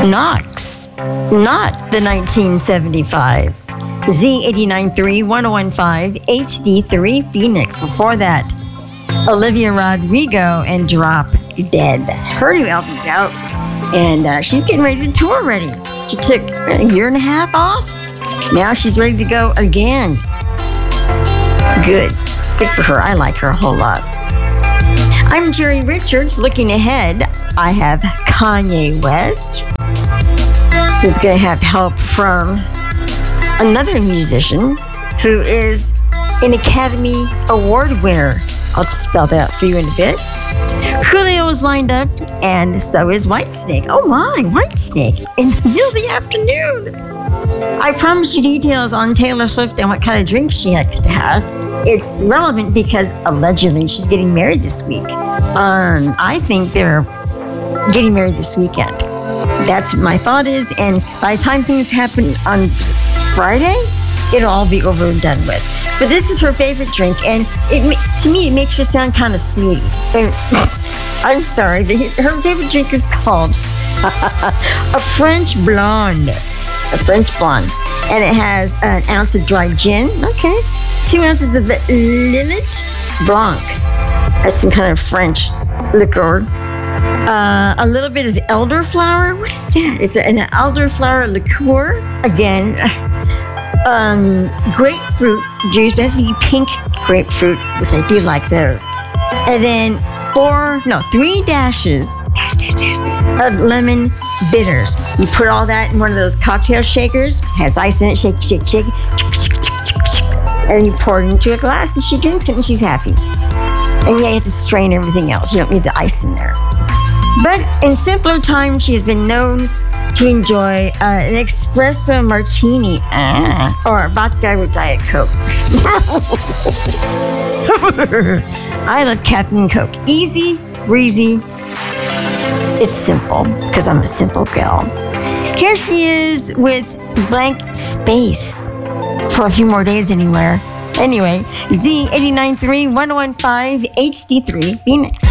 Knox, not the 1975. Z89.3, 101.5, HD3 Phoenix. Before that, Olivia Rodrigo and Drop Dead. Her new album's out, and she's getting ready to tour already. She took a year and a half off. Now she's ready to go again. Good for her. I like her a whole lot. I'm Jerry Richards. Looking ahead, I have Kanye West, who's going to have help from another musician who is an Academy Award winner. I'll spell that out for you in a bit. Coolio is lined up, and so is Whitesnake. Oh my, Whitesnake in the middle of the afternoon. I promised you details on Taylor Swift and what kind of drink she likes to have. It's relevant because allegedly she's getting married this week. I think they're getting married this weekend. That's what my thought is, and by the time things happen on Friday, it'll all be over and done with. But this is her favorite drink, and to me, it makes her sound kind of snooty. And I'm sorry, but her favorite drink is called a French Blonde. A French Blonde. And it has an ounce of dry gin, 2 ounces of Lillet Blanc. That's some kind of French liqueur. A little bit of elderflower. What is that? It's an elderflower liqueur. Again, grapefruit juice. It has to be pink grapefruit, which I do like those. And then 3 dashes of lemon bitters. You put all that in one of those cocktail shakers. Has ice in it. Shake, shake, shake. And then you pour it into a glass, and she drinks it, and she's happy. And yeah, you have to strain everything else. You don't need the ice in there. But in simpler times, she has been known to enjoy an espresso martini or vodka with Diet Coke. I love Captain Coke. Easy, breezy. It's simple because I'm a simple gal. Here she is with Blank Space for a few more days anywhere. Anyway, Z89.3, 101.5, HD3 Phoenix.